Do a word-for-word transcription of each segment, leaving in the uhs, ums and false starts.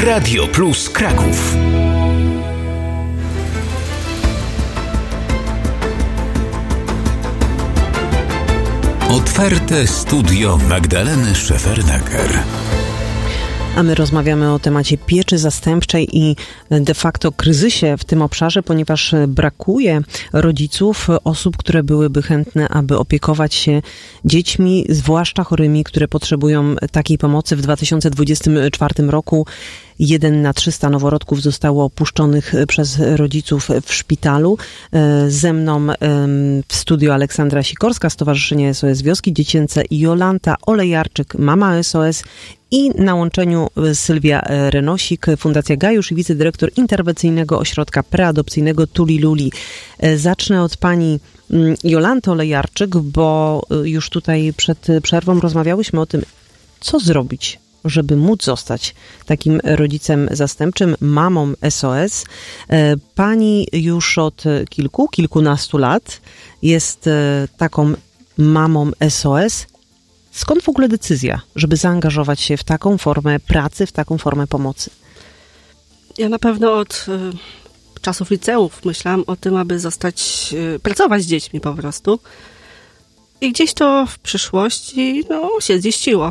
Radio Plus Kraków. Otwarte studio Magdaleny Szefernaker. A my rozmawiamy o temacie pieczy zastępczej i de facto kryzysie w tym obszarze, ponieważ brakuje rodziców, osób, które byłyby chętne, aby opiekować się dziećmi, zwłaszcza chorymi, które potrzebują takiej pomocy. W dwa tysiące dwudziestym czwartym roku jeden na trzysta noworodków zostało opuszczonych przez rodziców w szpitalu. Ze mną w studiu Aleksandra Sikorska, Stowarzyszenie S O S Wioski Dziecięce, i Jolanta Olejarczyk, mama S O S, i na łączeniu Sylwia Renosik, Fundacja Gajusz i wicedyrektor interwencyjnego ośrodka preadopcyjnego Tuli Luli. Zacznę od pani Jolanty Olejarczyk, bo już tutaj przed przerwą rozmawiałyśmy o tym, co zrobić, żeby móc zostać takim rodzicem zastępczym, mamą S O S. Pani już od kilku, kilkunastu lat jest taką mamą S O S. Skąd w ogóle decyzja, żeby zaangażować się w taką formę pracy, w taką formę pomocy? Ja na pewno od y, czasów liceów myślałam o tym, aby zostać, y, pracować z dziećmi po prostu. I gdzieś to w przyszłości no, się ziściło.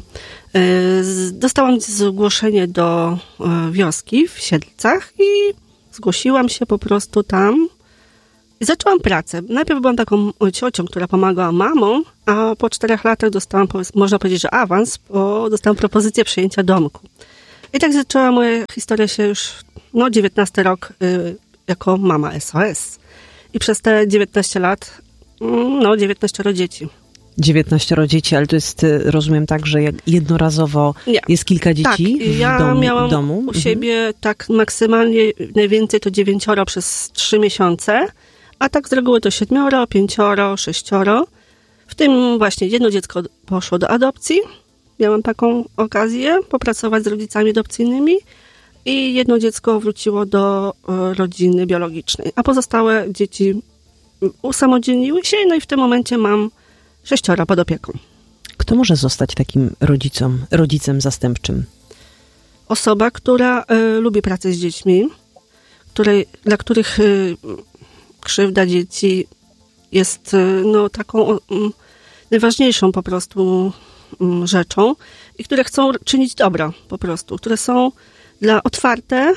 Y, dostałam zgłoszenie do y, wioski w Siedlcach i zgłosiłam się po prostu tam. I zaczęłam pracę. Najpierw byłam taką ciocią, która pomagała mamom, a po czterech latach dostałam, można powiedzieć, że awans, bo dostałam propozycję przejęcia domku. I tak zaczęła moja historia się już, no, dziewiętnasty rok y, jako mama S O S. I przez te dziewiętnaście lat, no, dziewiętnaście dzieci. dziewiętnaście dzieci, ale to jest, rozumiem, tak, że jak jednorazowo Nie. jest kilka dzieci tak, ja w domu? miałam w domu? u mhm. siebie tak maksymalnie, najwięcej to dziewięcioro przez trzy miesiące, a tak z reguły to siedmioro, pięcioro, sześcioro. W tym właśnie jedno dziecko poszło do adopcji. Miałam taką okazję popracować z rodzicami adopcyjnymi i jedno dziecko wróciło do rodziny biologicznej, a pozostałe dzieci usamodzielniły się, no i w tym momencie mam sześcioro pod opieką. Kto może zostać takim rodzicom, rodzicem zastępczym? Osoba, która y, lubi pracę z dziećmi, której, dla których y, krzywda dzieci jest y, no, taką y, najważniejszą po prostu y, rzeczą i które chcą czynić dobro po prostu, które są dla otwarte,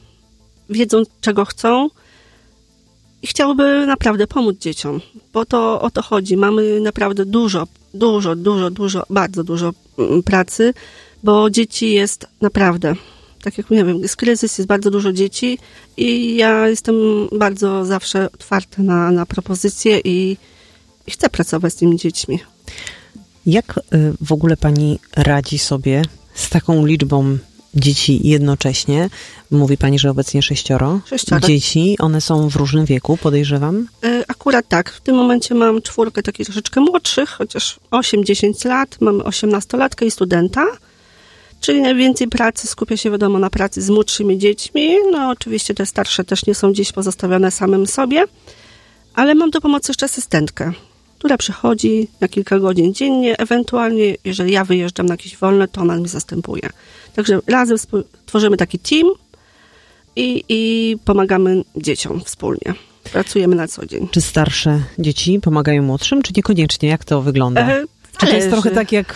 wiedzą czego chcą i chciałyby naprawdę pomóc dzieciom, bo to o to chodzi. Mamy naprawdę dużo, dużo, dużo, dużo, bardzo dużo pracy, bo dzieci jest naprawdę, tak jak nie wiem, jest kryzys, jest bardzo dużo dzieci i ja jestem bardzo zawsze otwarta na, na propozycje i, i chcę pracować z tymi dziećmi. Jak w ogóle pani radzi sobie z taką liczbą dzieci jednocześnie? Mówi pani, że obecnie sześcioro. Sześcioro. Dzieci, one są w różnym wieku, podejrzewam? Akurat tak. W tym momencie mam czwórkę takich troszeczkę młodszych, chociaż osiem dziesięć lat. Mamy osiemnastolatkę i studenta. Czyli najwięcej pracy skupia się, wiadomo, na pracy z młodszymi dziećmi. No oczywiście te starsze też nie są gdzieś pozostawione samym sobie. Ale mam do pomocy jeszcze asystentkę, która przychodzi na kilka godzin dziennie. Ewentualnie, jeżeli ja wyjeżdżam na jakieś wolne, to ona mi zastępuje. Także razem tworzymy taki team i, i pomagamy dzieciom wspólnie. Pracujemy na co dzień. Czy starsze dzieci pomagają młodszym, czy niekoniecznie? Jak to wygląda? E, czy to jest trochę tak jak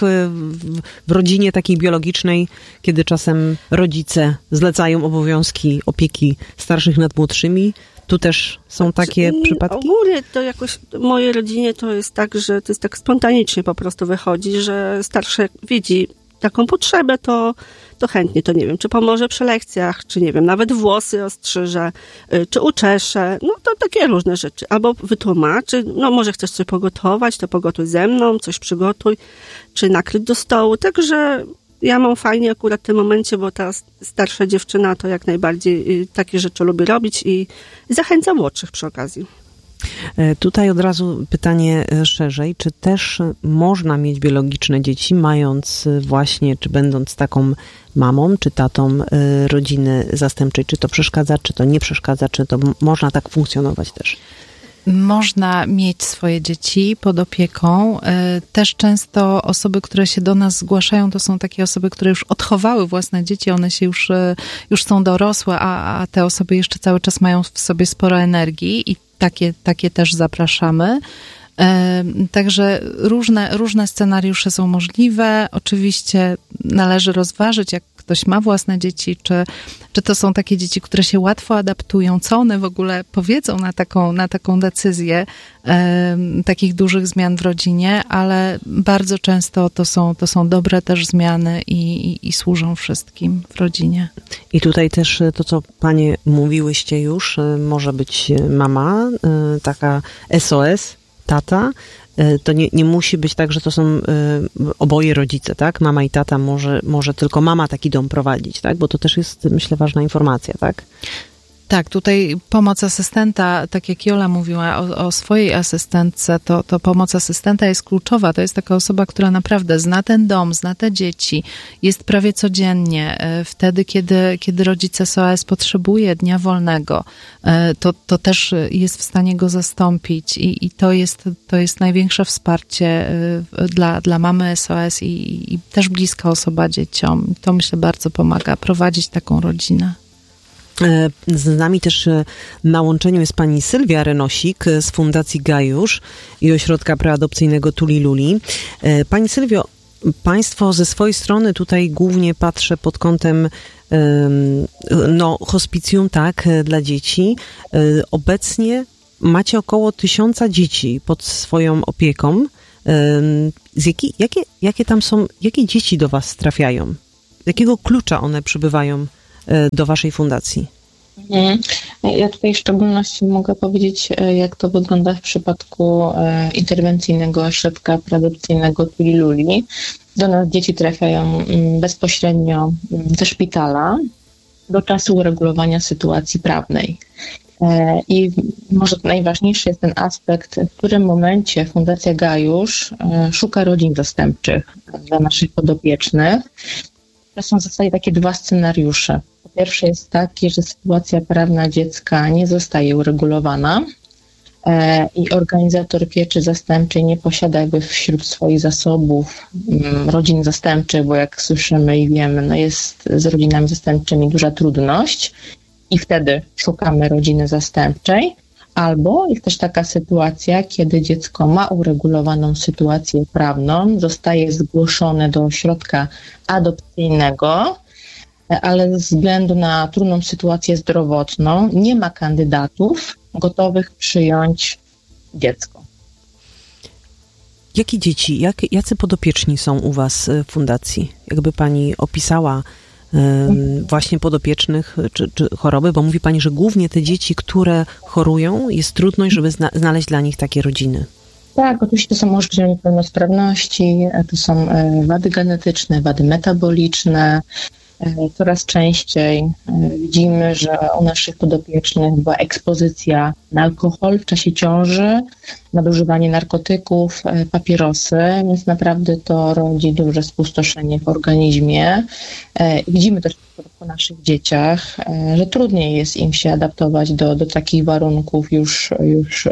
w rodzinie takiej biologicznej, kiedy czasem rodzice zlecają obowiązki opieki starszych nad młodszymi? Tu też są takie przypadki? Ogólnie to jakoś w mojej rodzinie to jest tak, że to jest tak spontanicznie po prostu wychodzi, że starszy widzi taką potrzebę, to, to chętnie, to nie wiem, czy pomoże przy lekcjach, czy nie wiem, nawet włosy ostrzyże, czy uczesze, no to takie różne rzeczy. Albo wytłumaczy, no może chcesz coś pogotować, to pogotuj ze mną, coś przygotuj, czy nakryć do stołu. Także ja mam fajnie akurat w tym momencie, bo ta starsza dziewczyna to jak najbardziej takie rzeczy lubi robić i, i zachęca młodszych przy okazji. Tutaj od razu pytanie szerzej, czy też można mieć biologiczne dzieci, mając właśnie, czy będąc taką mamą, czy tatą rodziny zastępczej, czy to przeszkadza, czy to nie przeszkadza, czy to można tak funkcjonować też? można mieć swoje dzieci pod opieką. Też często osoby, które się do nas zgłaszają, to są takie osoby, które już odchowały własne dzieci, one się już, już są dorosłe, a, a te osoby jeszcze cały czas mają w sobie sporo energii i takie, takie też zapraszamy. Także różne, różne scenariusze są możliwe. Oczywiście należy rozważyć, jak ktoś ma własne dzieci, czy, czy to są takie dzieci, które się łatwo adaptują, co one w ogóle powiedzą na taką, na taką decyzję e, takich dużych zmian w rodzinie, ale bardzo często to są, to są dobre też zmiany i, i, i służą wszystkim w rodzinie. I tutaj też to, co panie mówiłyście już, może być mama, taka S O S, tata, to nie, nie musi być tak, że to są y, oboje rodzice, tak? Mama i tata, może, może tylko mama taki dom prowadzić, tak? Bo to też jest, myślę, ważna informacja, tak? Tak, tutaj pomoc asystenta, tak jak Jola mówiła o, o swojej asystentce, to, to pomoc asystenta jest kluczowa. To jest taka osoba, która naprawdę zna ten dom, zna te dzieci, jest prawie codziennie. Wtedy, kiedy, kiedy rodzic S O S potrzebuje dnia wolnego, to, to też jest w stanie go zastąpić i, i to jest, to jest największe wsparcie dla, dla mamy S O S i, i też bliska osoba dzieciom. To, myślę, bardzo pomaga prowadzić taką rodzinę. Z nami też na łączeniu jest pani Sylwia Renosik z Fundacji Gajusz i Ośrodka Preadopcyjnego Tuli Luli. Pani Sylwio, państwo ze swojej strony, tutaj głównie patrzę pod kątem no, hospicjum, tak, dla dzieci. Obecnie macie około tysiąca dzieci pod swoją opieką. Z jaki, jakie, jakie tam są, jakie dzieci do was trafiają? Z jakiego klucza one przybywają do waszej fundacji? Ja tutaj w szczególności mogę powiedzieć, jak to wygląda w przypadku interwencyjnego ośrodka preadopcyjnego Tuli Luli. Do nas dzieci trafiają bezpośrednio ze szpitala do czasu uregulowania sytuacji prawnej. I może najważniejszy jest ten aspekt, w którym momencie Fundacja Gajusz szuka rodzin zastępczych dla naszych podopiecznych. To są w zasadzie takie dwa scenariusze. Po pierwsze jest taki, że sytuacja prawna dziecka nie zostaje uregulowana e, i organizator pieczy zastępczej nie posiada jakby wśród swoich zasobów m, rodzin zastępczych, bo jak słyszymy i wiemy, no jest z rodzinami zastępczymi duża trudność i wtedy szukamy rodziny zastępczej. Albo jest też taka sytuacja, kiedy dziecko ma uregulowaną sytuację prawną, zostaje zgłoszone do ośrodka adopcyjnego, ale ze względu na trudną sytuację zdrowotną nie ma kandydatów gotowych przyjąć dziecko. Jakie dzieci, jak, jacy podopieczni są u was w fundacji? Jakby pani opisała um, właśnie podopiecznych czy, czy choroby, bo mówi pani, że głównie te dzieci, które chorują, jest trudność, żeby zna, znaleźć dla nich takie rodziny. Tak, oczywiście to są może niepełnosprawności, to są wady genetyczne, wady metaboliczne. Coraz częściej widzimy, że u naszych podopiecznych była ekspozycja na alkohol w czasie ciąży, nadużywanie narkotyków, papierosy, więc naprawdę to rodzi duże spustoszenie w organizmie. Widzimy też po naszych dzieciach, że trudniej jest im się adaptować do, do takich warunków już, już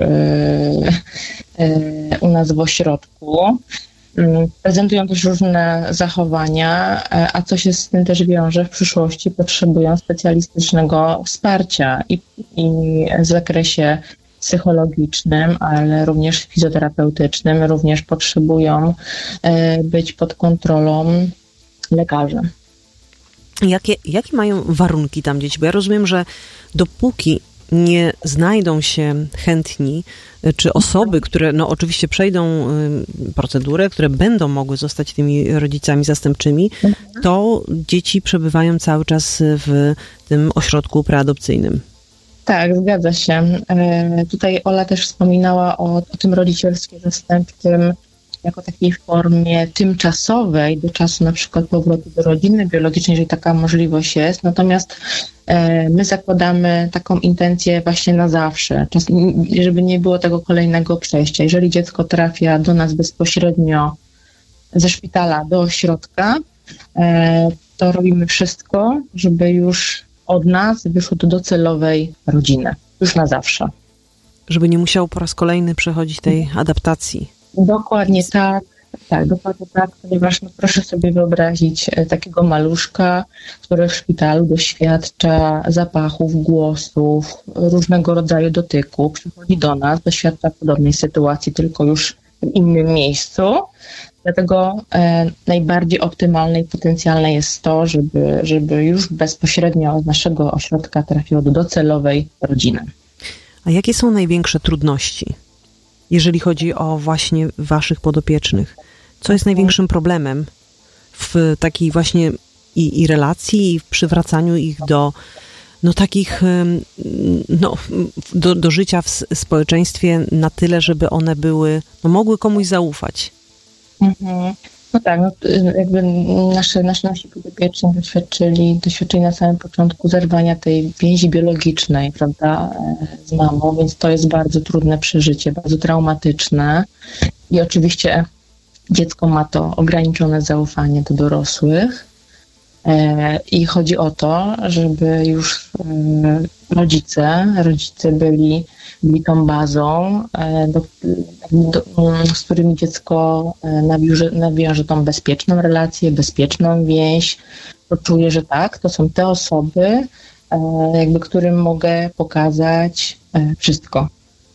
u nas w ośrodku. Prezentują też różne zachowania, a co się z tym też wiąże, w przyszłości potrzebują specjalistycznego wsparcia i, i w zakresie psychologicznym, ale również fizjoterapeutycznym, również potrzebują być pod kontrolą lekarzy. Jakie, jakie mają warunki tam dzieci? Bo ja rozumiem, że dopóki nie znajdą się chętni, czy osoby, które no oczywiście przejdą procedurę, które będą mogły zostać tymi rodzicami zastępczymi, to dzieci przebywają cały czas w tym ośrodku preadopcyjnym. Tak, zgadza się. Tutaj Ola też wspominała o, o tym rodzicielstwie zastępczym jako takiej formie tymczasowej do czasu na przykład powrotu do rodziny biologicznej, jeżeli taka możliwość jest. Natomiast e, my zakładamy taką intencję właśnie na zawsze, czas, żeby nie było tego kolejnego przejścia. Jeżeli dziecko trafia do nas bezpośrednio ze szpitala do ośrodka, e, to robimy wszystko, żeby już od nas wyszło do docelowej rodziny, już na zawsze. Żeby nie musiał po raz kolejny przechodzić tej adaptacji. Dokładnie tak. Tak, dokładnie tak, ponieważ no, proszę sobie wyobrazić takiego maluszka, który w szpitalu doświadcza zapachów, głosów, różnego rodzaju dotyku, przychodzi do nas, doświadcza podobnej sytuacji, tylko już w innym miejscu. Dlatego e, najbardziej optymalne i potencjalne jest to, żeby, żeby już bezpośrednio z naszego ośrodka trafiło do docelowej rodziny. A jakie są największe trudności, jeżeli chodzi o właśnie waszych podopiecznych? Co jest największym problemem w takiej właśnie i, i relacji, i w przywracaniu ich do no, takich, no, do, do życia w społeczeństwie na tyle, żeby one były, no, mogły komuś zaufać? Mhm. No tak, no, jakby nasze, nasze, nasi podopieczni doświadczyli, doświadczyli na samym początku zerwania tej więzi biologicznej, prawda, z mamą, więc to jest bardzo trudne przeżycie, bardzo traumatyczne i oczywiście dziecko ma to ograniczone zaufanie do dorosłych i chodzi o to, żeby już rodzice, rodzice byli, byli tą bazą, do, do, z którymi dziecko nawiąże, nawiąże tą bezpieczną relację, bezpieczną więź, poczuje, że tak, to są te osoby, jakby którym mogę pokazać wszystko.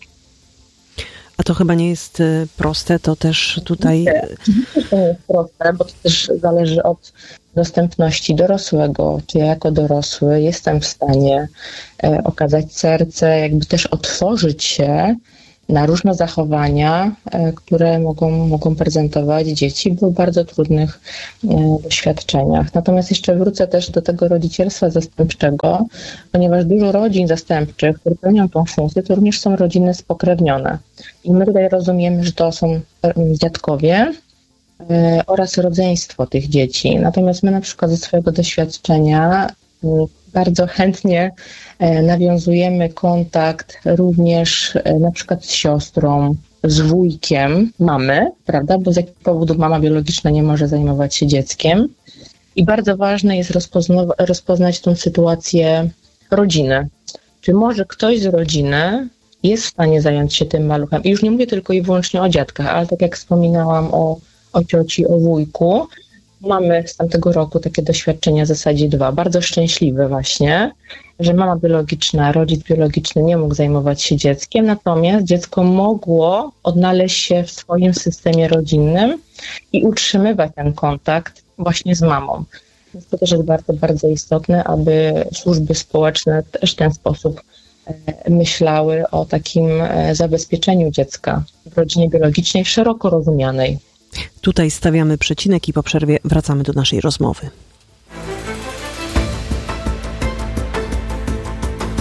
A to chyba nie jest proste, to też tutaj... Oczywiście to nie jest proste, bo to też zależy od dostępności dorosłego. Czy ja jako dorosły jestem w stanie e, okazać serce, jakby też otworzyć się na różne zachowania, e, które mogą, mogą prezentować dzieci w bardzo trudnych e, doświadczeniach. Natomiast jeszcze wrócę też do tego rodzicielstwa zastępczego, ponieważ dużo rodzin zastępczych, które pełnią tą funkcję, to również są rodziny spokrewnione. I my tutaj rozumiemy, że to są dziadkowie e, oraz rodzeństwo tych dzieci. Natomiast my na przykład ze swojego doświadczenia bardzo chętnie nawiązujemy kontakt również na przykład z siostrą, z wujkiem mamy, prawda, bo z jakiegoś powodu mama biologiczna nie może zajmować się dzieckiem. I bardzo ważne jest rozpozna- rozpoznać tą sytuację rodziny. Czy może ktoś z rodziny jest w stanie zająć się tym maluchem? I już nie mówię tylko i wyłącznie o dziadkach, ale tak jak wspominałam o, o cioci, o wujku, mamy z tamtego roku takie doświadczenia w zasadzie dwa, bardzo szczęśliwe właśnie, że mama biologiczna, rodzic biologiczny nie mógł zajmować się dzieckiem, natomiast dziecko mogło odnaleźć się w swoim systemie rodzinnym i utrzymywać ten kontakt właśnie z mamą. Więc to też jest bardzo, bardzo istotne, aby służby społeczne też w ten sposób myślały o takim zabezpieczeniu dziecka w rodzinie biologicznej szeroko rozumianej. Tutaj stawiamy przecinek i po przerwie wracamy do naszej rozmowy.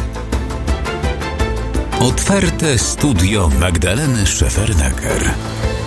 Otwarte studio Magdaleny Szefernaker.